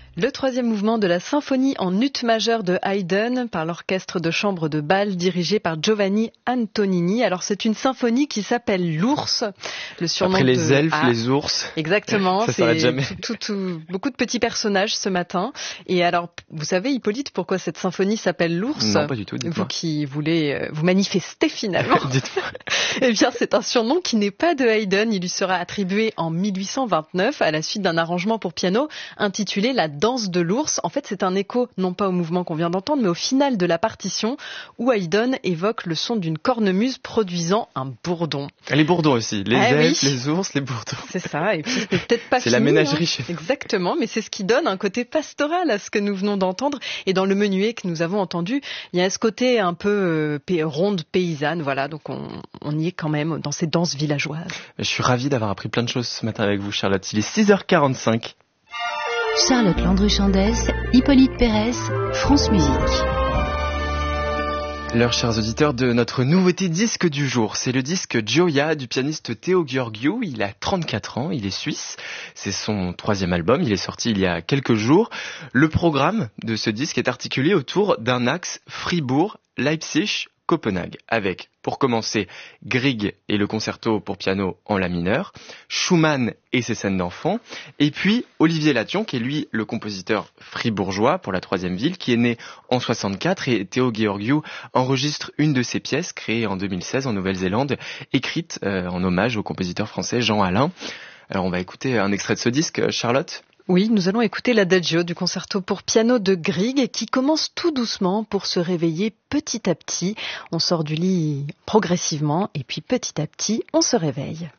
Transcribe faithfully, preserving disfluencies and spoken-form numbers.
Le troisième mouvement de la symphonie en ut majeur de Haydn par l'orchestre de chambre de Bâle dirigé par Giovanni Antonini. Alors c'est une symphonie qui s'appelle l'ours. Le surnom Après les de... elfes, ah, les ours. Exactement. Ça s'arrête jamais. Tout, tout, tout, beaucoup de petits personnages ce matin. Et alors, vous savez, Hippolyte, pourquoi cette symphonie s'appelle l'ours? Non, pas du tout. Dites-moi. Vous qui voulez vous manifester finalement. Dites-moi. Eh bien, c'est un surnom qui n'est pas de Haydn. Il lui sera attribué en mille huit cent vingt-neuf à la suite d'un arrangement pour piano intitulé La danse de l'ours. En fait, c'est un écho, non pas au mouvement qu'on vient d'entendre, mais au final de la partition où Haydn évoque le son d'une cornemuse produisant un bourdon. Les bourdons aussi. Les ah, elfes, oui. les ours, les bourdons. C'est ça. Et puis, c'est peut-être pas C'est fini, la ménagerie hein. chez nous. Exactement. Mais c'est ce qui donne un côté pastoral à ce que nous venons d'entendre. Et dans le menuet que nous avons entendu, il y a ce côté un peu euh, ronde paysanne. Voilà. Donc, on, on y est quand même dans ces danses villageoises. Je suis ravi d'avoir appris plein de choses ce matin avec vous, Charlotte. Il est six heures quarante-cinq. Charlotte Landru-Chandès, Hippolyte Pérez, France Musique. L'heure, chers auditeurs, de notre nouveauté disque du jour. C'est le disque Gioia du pianiste Théo Georgiou. Il a trente-quatre ans, il est suisse. C'est son troisième album, il est sorti il y a quelques jours. Le programme de ce disque est articulé autour d'un axe Fribourg-Leipzig Copenhague, avec, pour commencer, Grieg et le concerto pour piano en la mineur, Schumann et ses scènes d'enfants, et puis Olivier Lation, qui est lui le compositeur fribourgeois pour la troisième ville, qui est né en soixante-quatre, et Théo Georgiou enregistre une de ses pièces, créée en deux mille seize en Nouvelle-Zélande, écrite euh, en hommage au compositeur français Jean Alain. Alors on va écouter un extrait de ce disque, Charlotte. Oui, nous allons écouter l'adagio du concerto pour piano de Grieg qui commence tout doucement pour se réveiller petit à petit. On sort du lit progressivement et puis petit à petit, on se réveille.